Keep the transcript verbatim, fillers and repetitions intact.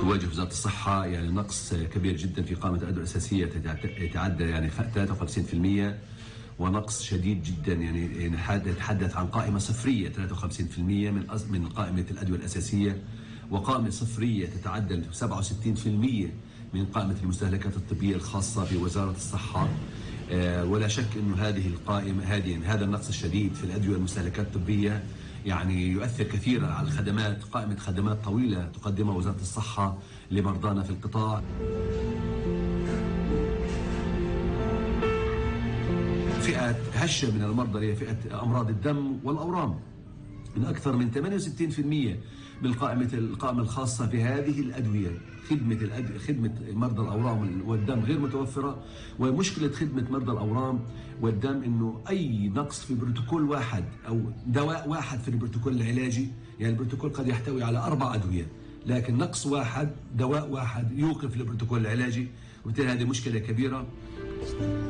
تواجه وزارة الصحة يعني نقص كبير جدا في قائمة الأدوية الأساسية يتعدى يعني ثلاثة وخمسين بالمئة، ونقص شديد جدا يعني يتحدث عن قائمة صفرية ثلاثة وخمسين بالمئة من من قائمة الأدوية الأساسية، وقائمة صفرية تتعدى سبعة وستين بالمئة من قائمة المستهلكات الطبية الخاصة بوزارة الصحة. ولا شك أن هذه القائمة هذه هذا النقص الشديد في الأدوية والمستهلكات الطبية يعني يؤثر كثيرا على الخدمات، قائمة خدمات طويلة تقدمها وزارة الصحة لمرضانا في القطاع. فئة هشة من المرضى هي فئة أمراض الدم والأورام، من أكثر من ثمانية وستين بالمئة من قائمة القائمة الخاصة بهذه الأدوية. خدمة الأد... خدمة مرضى الأورام والدم غير متوفرة، ومشكلة خدمة مرضى الأورام والدم إنه أي نقص في بروتوكول واحد أو دواء واحد في البروتوكول العلاجي، يعني البروتوكول قد يحتوي على أربع أدوية، لكن نقص واحد دواء واحد يوقف البروتوكول العلاجي، وبالتالي هذه مشكلة كبيرة.